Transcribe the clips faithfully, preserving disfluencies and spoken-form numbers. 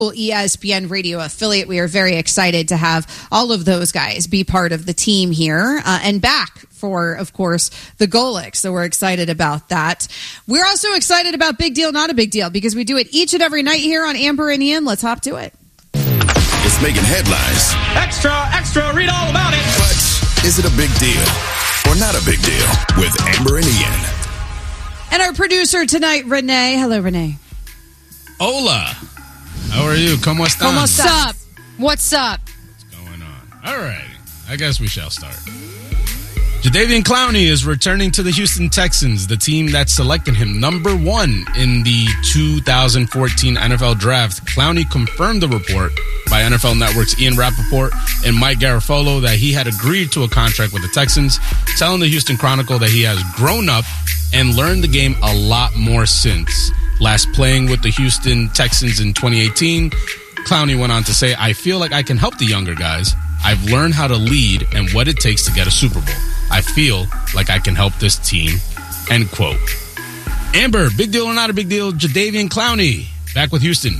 E S P N radio affiliate. We are very excited to have all of those guys be part of the team here uh, and back for, of course, the Golics. So we're excited about that. We're also excited about Big Deal, Not a Big Deal, because we do it each and every night here on Amber and Ian. Let's hop to it. It's making headlines. Extra, extra, read all about it. But is it a big deal or not a big deal with Amber and Ian? And our producer tonight, Renee. Hello, Renee. Hola. How are you? ¿Cómo están? What's up? What's up? What's going on? All right. I guess we shall start. Jadeveon Clowney is returning to the Houston Texans, the team that selected him number one in the two thousand fourteen N F L Draft. Clowney confirmed the report by N F L Network's Ian Rappaport and Mike Garafolo that he had agreed to a contract with the Texans, telling the Houston Chronicle that he has grown up and learned the game a lot more since last playing with the Houston Texans in twenty eighteen. Clowney went on to say, "I feel like I can help the younger guys. I've learned how to lead and what it takes to get a Super Bowl. I feel like I can help this team." End quote. Amber, big deal or not a big deal? Jadeveon Clowney back with Houston.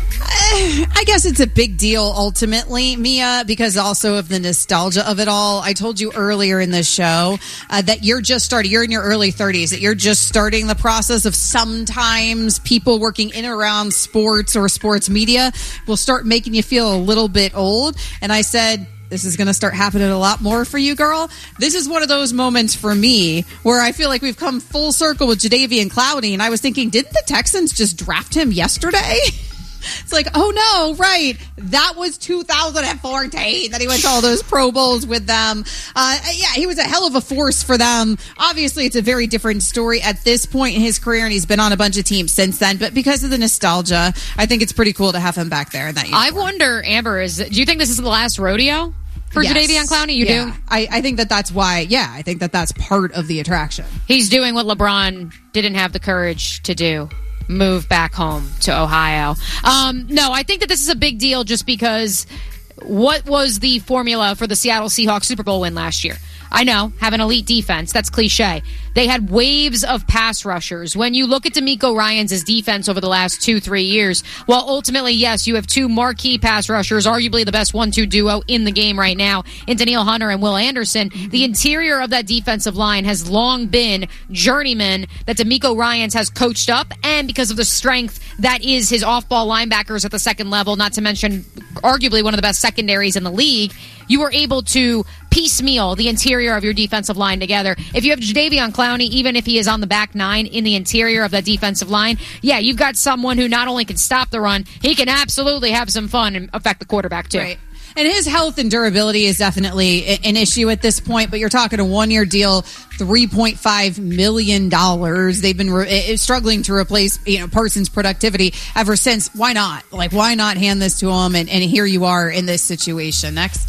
I guess it's a big deal ultimately, Mia, because also of the nostalgia of it all. I told you earlier in this show uh, that you're just starting, you're in your early thirties, that you're just starting the process of sometimes people working in and around sports or sports media will start making you feel a little bit old. And I said, this is going to start happening a lot more for you, girl. This is one of those moments for me where I feel like we've come full circle with Jadeveon Clowney. And I was thinking, didn't the Texans just draft him yesterday? It's like, oh no, right. That was two thousand fourteen that he went to all those Pro Bowls with them. Uh, yeah, he was a hell of a force for them. Obviously, it's a very different story at this point in his career, and he's been on a bunch of teams since then. But because of the nostalgia, I think it's pretty cool to have him back there in that uniform. I wonder, Amber, is do you think this is the last rodeo for yes. Jadeveon Clowney? You yeah. do? I, I think that that's why, yeah, I think that that's part of the attraction. He's doing what LeBron didn't have the courage to do. Move back home to Ohio. Um, no, I think that this is a big deal just because what was the formula for the Seattle Seahawks Super Bowl win last year? I know, have an elite defense. That's cliche. They had waves of pass rushers. When you look at DeMeco Ryans' defense over the last two, three years, well, ultimately, yes, you have two marquee pass rushers, arguably the best one two duo in the game right now, in Danielle Hunter and Will Anderson. The interior of that defensive line has long been journeyman that DeMeco Ryans has coached up, and because of the strength that is his off-ball linebackers at the second level, not to mention arguably one of the best secondaries in the league, you were able to piecemeal the interior of your defensive line together. If you have Jadeveon Clowney, even if he is on the back nine in the interior of that defensive line, yeah, you've got someone who not only can stop the run, he can absolutely have some fun and affect the quarterback too. Right. And his health and durability is definitely an issue at this point, but you're talking a one-year deal, three point five million dollars. They've been re- struggling to replace, you know, Parsons' productivity ever since. Why not? Like, why not hand this to him? And, and here you are in this situation. Next.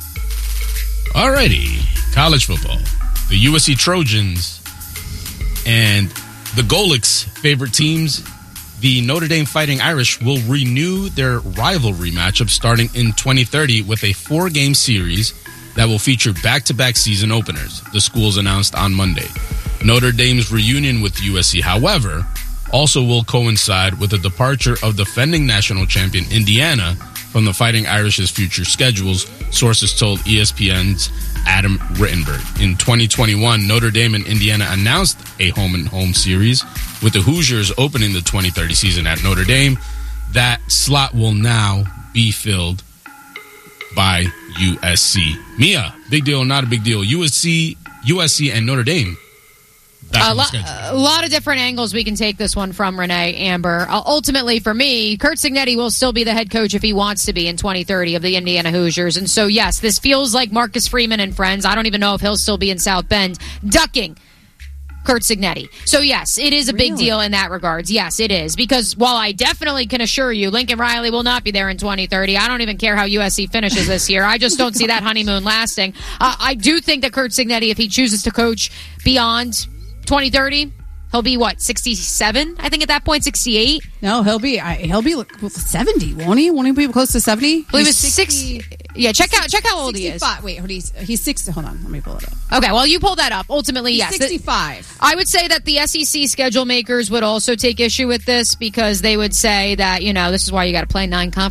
Alrighty, college football. The U S C Trojans and the Golics' favorite teams, the Notre Dame Fighting Irish, will renew their rivalry matchup starting in twenty thirty with a four-game series that will feature back-to-back season openers, the schools announced on Monday. Notre Dame's reunion with U S C, however, also will coincide with the departure of defending national champion Indiana from the Fighting Irish's future schedules, sources told E S P N's Adam Rittenberg. In twenty twenty-one, Notre Dame and Indiana announced a home-and-home series, with the Hoosiers opening the twenty thirty season at Notre Dame. That slot will now be filled by U S C. Mia, big deal or not a big deal? U S C, U S C and Notre Dame. A, lo- a lot of different angles we can take this one from, Renee, Amber. Uh, ultimately, for me, Curt Cignetti will still be the head coach if he wants to be in twenty thirty of the Indiana Hoosiers. And so, yes, this feels like Marcus Freeman and friends. I don't even know if he'll still be in South Bend, ducking Curt Cignetti. So, yes, it is a big Really? deal in that regards. Yes, it is. Because while I definitely can assure you Lincoln Riley will not be there in twenty thirty, I don't even care how U S C finishes this year. I just don't see that honeymoon lasting. Uh, I do think that Curt Cignetti, if he chooses to coach beyond twenty thirty, He'll be what, sixty-seven? I think at that point, sixty-eight. No, he'll be I, he'll be seventy, won't he? Won't he be close to seventy? I believe it's sixty. Yeah, check out check how old he is. Wait, hold he's he's sixty. Hold on, let me pull it up. Okay, well, you pull that up. Ultimately, He's yes, sixty-five. I would say that the S E C schedule makers would also take issue with this because they would say that, you know, this is why you got to play nine conference